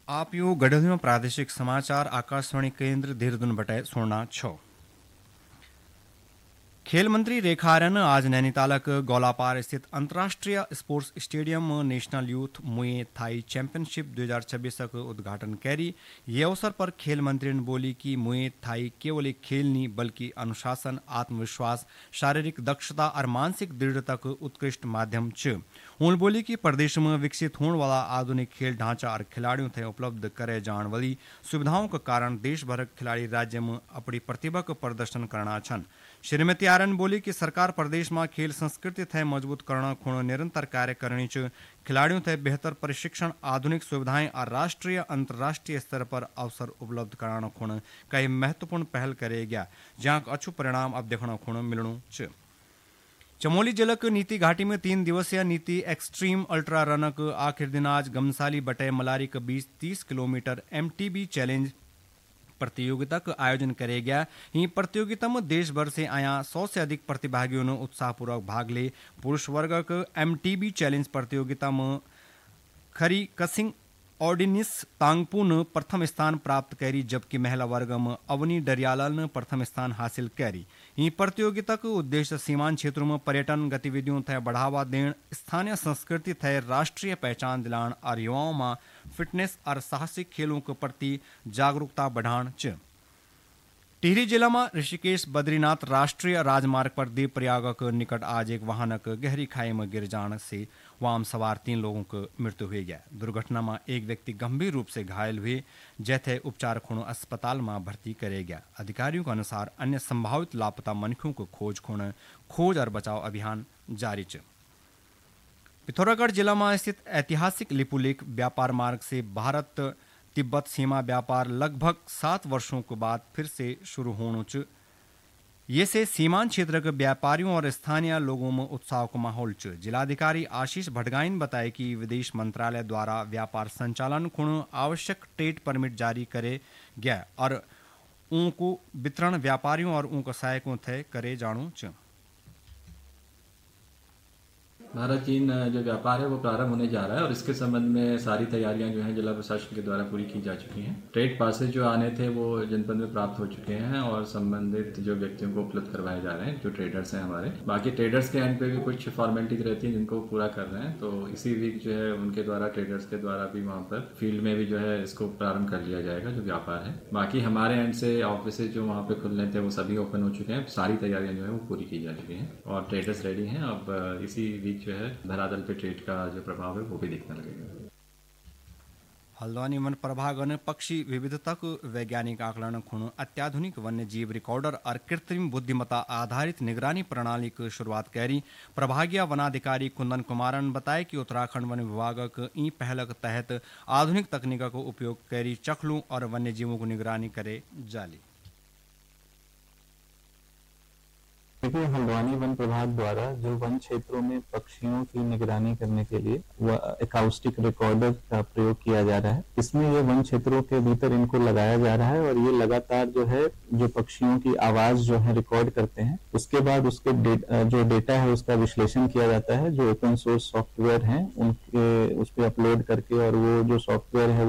आप यो गढ़ प्रादेशिक समाचार आकाशवाणी केंद्र देहरादून बटे सुनना छो। खेल मंत्री रेखा आर्यन आज नैनीतालक गौलापार स्थित अंतर्राष्ट्रीय स्पोर्ट्स स्टेडियम में नेशनल यूथ मुए थाई चैंपियनशिप 2026 का उद्घाटन करी। ये अवसर पर खेल मंत्री ने बोली कि मुए थाई केवल एक खेल नहीं बल्कि अनुशासन, आत्मविश्वास, शारीरिक दक्षता और मानसिक दृढ़ता का उत्कृष्ट माध्यम छ। उन्होंने बोली कि प्रदेश में विकसित होने वाला आधुनिक खेल ढांचा और खिलाड़ियों थे उपलब्ध करे जाने वाली सुविधाओं के कारण देश भर के खिलाड़ी राज्य में अपनी प्रतिभा का प्रदर्शन करना छन। श्रीमती आर्यन बोली कि सरकार प्रदेश में खेल संस्कृति थे मजबूत करना खुण निरंतर कार्य करनी च। खिलाड़ियों थे बेहतर प्रशिक्षण, आधुनिक सुविधाएं और राष्ट्रीय अंतर्राष्ट्रीय स्तर पर अवसर उपलब्ध कराना खुण कई महत्वपूर्ण पहल करे गया, जहाँ अच्छु परिणाम अब देखना खुण मिलणु च। चमोली जिले के नीति घाटी में 3 दिवसीय नीति एक्सट्रीम अल्ट्रा रन के आखिर दिन आज गमसाली बटे मलारी के बीच 30 किलोमीटर MTB चैलेंज प्रतियोगिता का आयोजन करे गया। इन प्रतियोगिता में देश भर से आया 100 से अधिक प्रतिभागियों ने उत्साहपूर्वक भाग ले। पुरुष वर्ग के MTB चैलेंज प्रतियोगिता में खरी कसिंग ऑर्डिनिस तांगपू ने प्रथम स्थान प्राप्त करी, जबकि महिला वर्ग में अवनी डरियालाल ने प्रथम स्थान हासिल करी। इन प्रतियोगिता का उद्देश्य सीमांत क्षेत्रों में पर्यटन गतिविधियों थे बढ़ावा देने, स्थानीय संस्कृति थे राष्ट्रीय पहचान दिलान और युवाओं में फिटनेस और साहसिक खेलों के प्रति जागरूकता बढ़ान च। टिहरी जिला में ऋषिकेश बद्रीनाथ राष्ट्रीय राजमार्ग पर देवप्रयाग के निकट आज एक वाहन गहरी खाई में गिर जाने से वाम सवार 3 लोगों की मृत्यु हुई गया। दुर्घटना में एक व्यक्ति गंभीर रूप से घायल हुए, जैसे उपचार खुण अस्पताल में भर्ती करे गया। अधिकारियों के अनुसार अन्य संभावित लापता मनखों को खोज और बचाव अभियान जारी च। पिथौरागढ़ जिला में स्थित ऐतिहासिक लिपुलेख व्यापार मार्ग से भारत तिब्बत सीमा व्यापार लगभग 7 वर्षों के बाद फिर से शुरू होने च। ये से सीमांत क्षेत्र के व्यापारियों और स्थानीय लोगों में उत्साह का माहौल च। जिलाधिकारी आशीष भटगाइन बताए कि विदेश मंत्रालय द्वारा व्यापार संचालन खुण आवश्यक ट्रेड परमिट जारी करे गया और उनको वितरण व्यापारियों और उनके सहायकों थे करे जाणु च। भारत चीन जो व्यापार है वो प्रारंभ होने जा रहा है और इसके संबंध में सारी तैयारियां जो हैं जिला प्रशासन के द्वारा पूरी की जा चुकी हैं। ट्रेड पासेज जो आने थे वो जनपद में प्राप्त हो चुके हैं और संबंधित जो व्यक्तियों को उपलब्ध करवाए जा रहे हैं, जो ट्रेडर्स हैं हमारे। बाकी ट्रेडर्स के एंड पे भी कुछ फॉर्मेलिटीज रहती है जिनको पूरा कर रहे हैं, तो इसी वीक जो है उनके द्वारा ट्रेडर्स के द्वारा भी वहाँ पर फील्ड में भी जो है इसको प्रारंभ कर लिया जाएगा जो व्यापार है। बाकी हमारे एंड से ऑफिसेज जो वहाँ पे खुलने थे वो सभी ओपन हो चुके हैं। सारी तैयारियां जो है वो पूरी की जा चुकी हैं और ट्रेडर्स रेडी हैं। अब इसी वीक जो है धरातल पे ट्रेड का जो प्रभाव है वो भी दिखने लगेगा। हल्द्वानी वन प्रभाग ने पक्षी विविधता को वैज्ञानिक आकलन खुण अत्याधुनिक वन्य जीव रिकॉर्डर और कृत्रिम बुद्धिमत्ता आधारित निगरानी प्रणाली की शुरुआत करी। प्रभागीय वनाधिकारी कुंदन कुमारन बताए कि उत्तराखंड वन विभाग के ई पहल के तहत आधुनिक तकनीक को उपयोग करी चखलू और वन्य जीवों को निगरानी करे जाली। देखिए, हल्द्वानी वन प्रभाग द्वारा जो वन क्षेत्रों में पक्षियों की निगरानी करने के लिए वह एकाउस्टिक रिकॉर्डर का प्रयोग किया जा रहा है। इसमें ये वन क्षेत्रों के भीतर इनको लगाया जा रहा है और ये लगातार जो है जो पक्षियों की आवाज जो है रिकॉर्ड करते हैं। उसके बाद उसके जो डेटा है उसका विश्लेषण किया जाता है। जो ओपन सोर्स सॉफ्टवेयर हैं उनके उस पर अपलोड करके और वो जो सॉफ्टवेयर है